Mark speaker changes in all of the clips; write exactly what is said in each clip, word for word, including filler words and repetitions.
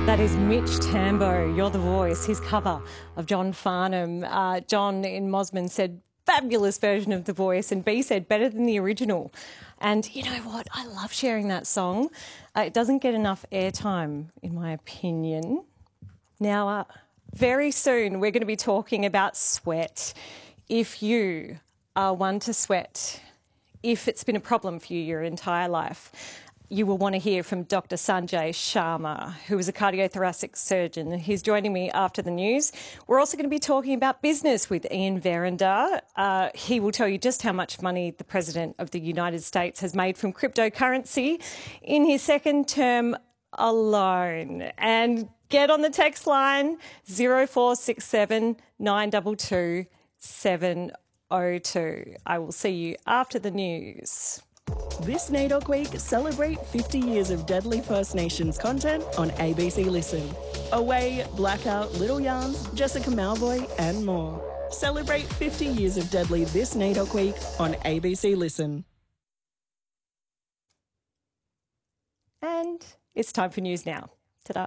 Speaker 1: That is Mitch Tambo, You're the Voice, his cover of John Farnham. Uh, John in Mosman said, fabulous version of The Voice, and B said, better than the original. And you know what? I love sharing that song. Uh, it doesn't get enough airtime, in my opinion. Now, uh, very soon we're going to be talking about sweat. If you are one to sweat, if it's been a problem for you your entire life, you will want to hear from Doctor Sanjay Sharma, who is a cardiothoracic surgeon. He's joining me after the news. We're also going to be talking about business with Ian Verender. Uh, he will tell you just how much money the President of the United States has made from cryptocurrency in his second term alone. And get on the text line zero four six seven nine two two seven zero two. I will see you after the news.
Speaker 2: This NAIDOC Week, celebrate fifty years of Deadly First Nations content on A B C Listen. Away, Blackout, Little Yarns, Jessica Malvoy and more. Celebrate fifty years of Deadly this NAIDOC Week on A B C Listen.
Speaker 1: And it's time for news now. Ta-da.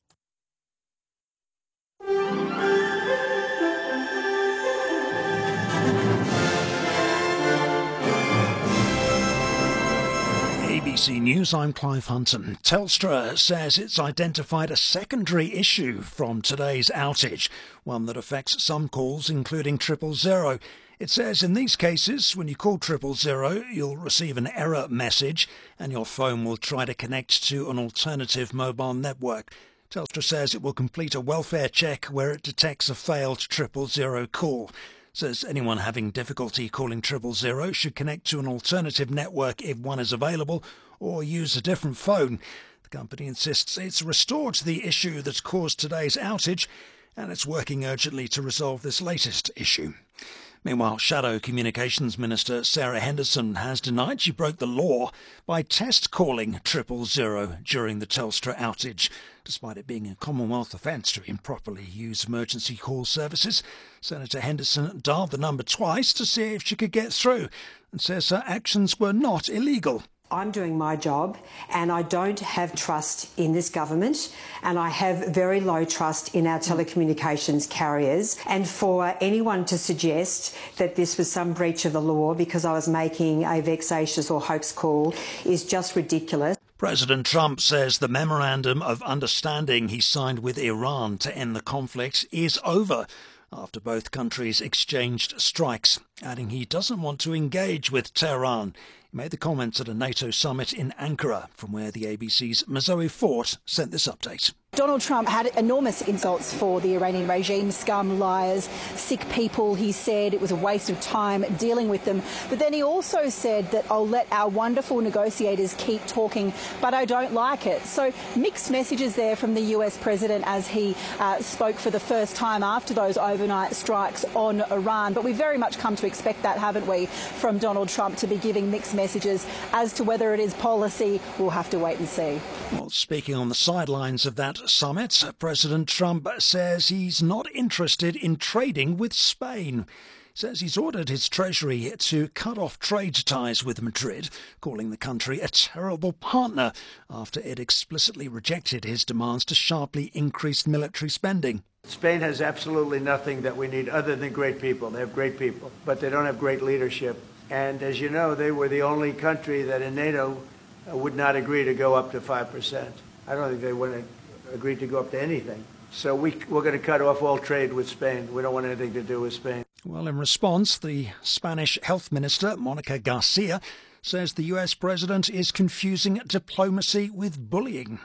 Speaker 3: A B C News, I'm Clive Hunton. Telstra says it's identified a secondary issue from today's outage, one that affects some calls, including triple zero. It says in these cases, when you call triple zero, you'll receive an error message and your phone will try to connect to an alternative mobile network. Telstra says it will complete a welfare check where it detects a failed triple zero call. Says anyone having difficulty calling triple zero should connect to an alternative network if one is available or use a different phone. The company insists it's restored the issue that caused today's outage and it's working urgently to resolve this latest issue. Meanwhile, Shadow Communications Minister Sarah Henderson has denied she broke the law by test calling triple zero during the Telstra outage. Despite it being a Commonwealth offence to improperly use emergency call services, Senator Henderson dialed the number twice to see if she could get through and says her actions were not illegal.
Speaker 4: I'm doing my job and I don't have trust in this government and I have very low trust in our telecommunications carriers, and for anyone to suggest that this was some breach of the law because I was making a vexatious or hoax call is just ridiculous.
Speaker 3: President Trump says the memorandum of understanding he signed with Iran to end the conflict is over after both countries exchanged strikes, adding he doesn't want to engage with Tehran. He made the comments at a NATO summit in Ankara, from where the A B C's Mazoe Fort sent this update.
Speaker 5: Donald Trump had enormous insults for the Iranian regime, scum, liars, sick people. He said it was a waste of time dealing with them. But then he also said that I'll let our wonderful negotiators keep talking, but I don't like it. So mixed messages there from the U S president as he uh, spoke for the first time after those overnight strikes on Iran. But we've very much come to expect that, haven't we, from Donald Trump to be giving mixed messages. As to whether it is policy, we'll have to wait and see.
Speaker 3: Well, speaking on the sidelines of that summit, President Trump says he's not interested in trading with Spain. He says he's ordered his Treasury to cut off trade ties with Madrid, calling the country a terrible partner after it explicitly rejected his demands to sharply increase military spending.
Speaker 6: Spain has absolutely nothing that we need other than great people. They have great people, but they don't have great leadership. And as you know, they were the only country that in NATO would not agree to go up to five percent. I don't think they would have agreed to go up to anything. So we, we're going to cut off all trade with Spain. We don't want anything to do with Spain.
Speaker 3: Well, in response, the Spanish Health Minister, Monica Garcia, says the U S president is confusing diplomacy with bullying.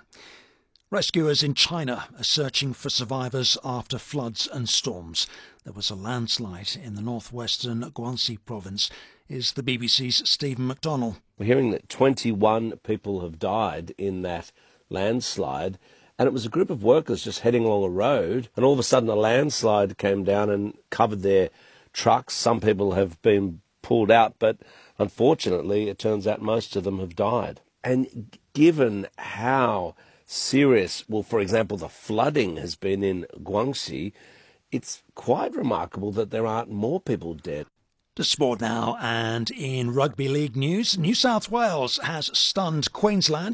Speaker 3: Rescuers in China are searching for survivors after floods and storms. There was a landslide in the northwestern Guangxi province. Is the B B C's Stephen McDonnell.
Speaker 7: We're hearing that twenty-one people have died in that landslide, and it was a group of workers just heading along a road, and all of a sudden a landslide came down and covered their trucks. Some people have been pulled out, but unfortunately it turns out most of them have died. And given how serious, well, for example, the flooding has been in Guangxi, it's quite remarkable that there aren't more people dead.
Speaker 3: To sport now, and in rugby league news, New South Wales has stunned Queensland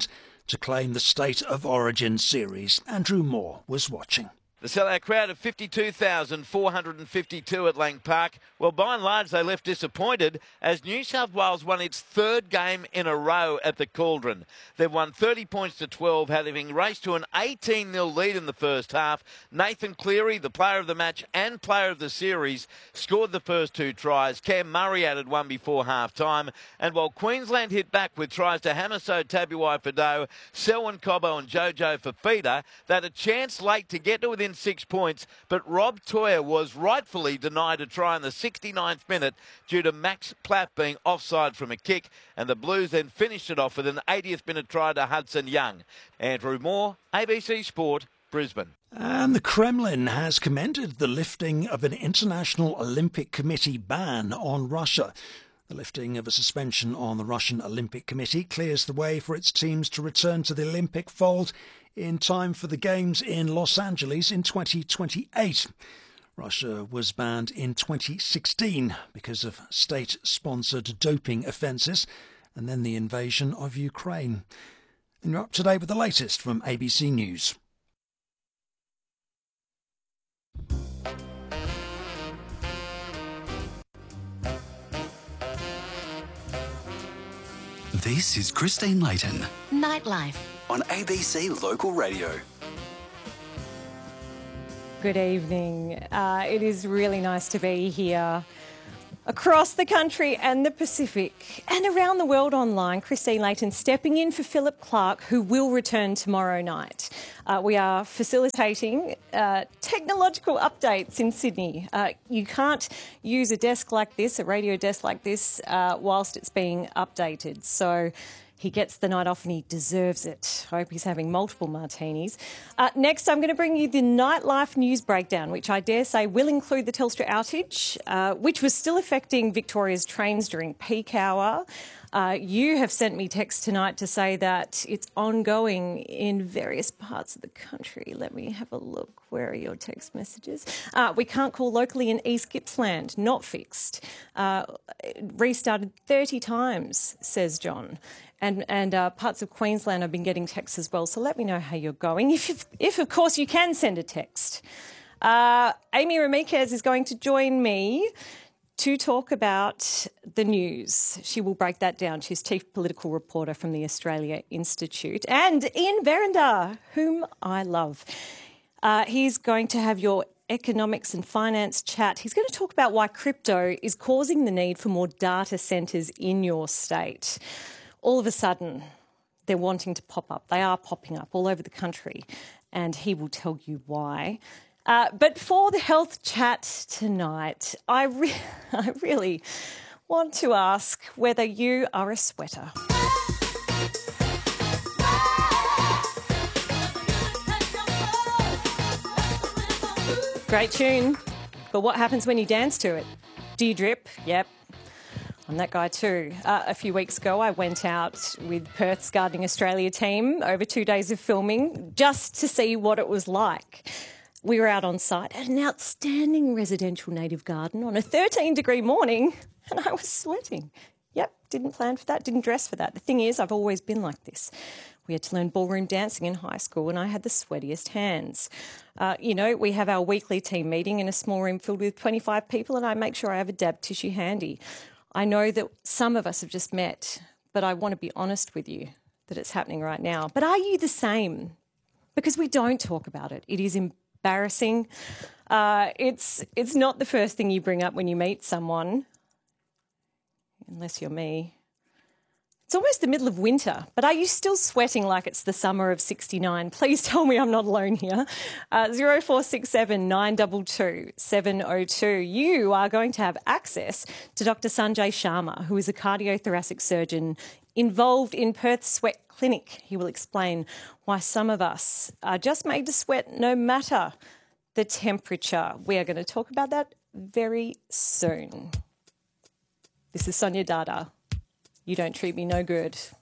Speaker 3: to claim the State of Origin series. Andrew Moore was watching.
Speaker 8: The sellout crowd of fifty-two thousand four hundred fifty-two at Lang Park. Well, by and large, they left disappointed as New South Wales won its third game in a row at the Cauldron. They've won thirty points to twelve, having raced to an eighteen nil lead in the first half. Nathan Cleary, the player of the match and player of the series, scored the first two tries. Cam Murray added one before half-time. And while Queensland hit back with tries to Hamiso Tabuai-Fidow, Selwyn Cobbo and Jojo Fafita, they had a chance late to get to within six points, but Rob Toyer was rightfully denied a try in the sixty-ninth minute due to Max Platt being offside from a kick, and the Blues then finished it off with an eightieth minute try to Hudson Young. Andrew Moore, A B C Sport, Brisbane.
Speaker 3: And the Kremlin has commended the lifting of an International Olympic Committee ban on Russia. The lifting of a suspension on the Russian Olympic Committee clears the way for its teams to return to the Olympic fold in time for the Games in Los Angeles in twenty twenty-eight. Russia was banned in twenty sixteen because of state-sponsored doping offences and then the invasion of Ukraine. And you're up to date with the latest from A B C News.
Speaker 9: This is Christine Layton.
Speaker 10: Nightlife.
Speaker 9: On A B C Local Radio.
Speaker 1: Good evening. Uh, it is really nice to be here across the country and the Pacific and around the world online. Christine Layton stepping in for Philip Clark, who will return tomorrow night. Uh, we are facilitating uh, technological updates in Sydney. Uh, you can't use a desk like this, a radio desk like this, uh, whilst it's being updated. So he gets the night off and he deserves it. I hope he's having multiple martinis. Uh, next, I'm going to bring you the nightlife news breakdown, which I dare say will include the Telstra outage, uh, which was still affecting Victoria's trains during peak hour. Uh, you have sent me text tonight to say that it's ongoing in various parts of the country. Let me have a look. Where are your text messages? Uh, we can't call locally in East Gippsland. Not fixed. Uh, restarted thirty times, says John. And, and uh, parts of Queensland have been getting texts as well. So let me know how you're going. If, if of course, you can send a text. Uh, Amy Ramirez is going to join me to talk about the news. She will break that down. She's Chief Political Reporter from the Australia Institute. And Ian Verrinder, whom I love. Uh, he's going to have your economics and finance chat. He's going to talk about why crypto is causing the need for more data centres in your state. All of a sudden, they're wanting to pop up. They are popping up all over the country, and he will tell you why. Uh, but for the health chat tonight, I, re- I really want to ask whether you are a sweater. Great tune, but what happens when you dance to it? Do you drip? Yep. I'm that guy too. Uh, a few weeks ago, I went out with Perth's Gardening Australia team over two days of filming just to see what it was like. We were out on site at an outstanding residential native garden on a thirteen degree morning and I was sweating. Yep, didn't plan for that, didn't dress for that. The thing is, I've always been like this. We had to learn ballroom dancing in high school and I had the sweatiest hands. Uh, you know, we have our weekly team meeting in a small room filled with twenty-five people and I make sure I have a dab tissue handy. I know that some of us have just met, but I want to be honest with you that it's happening right now. But are you the same? Because we don't talk about it. It is embarrassing. Uh, it's it's not the first thing you bring up when you meet someone, unless you're me. It's almost the middle of winter, but are you still sweating like it's the summer of sixty-nine? Please tell me I'm not alone here. Uh, zero four six seven nine two two seven zero two. You are going to have access to Doctor Sanjay Sharma, who is a cardiothoracic surgeon involved in Perth's Sweat Clinic. He will explain why some of us are just made to sweat no matter the temperature. We are going to talk about that very soon. This is Sonia Dada. You don't treat me no good.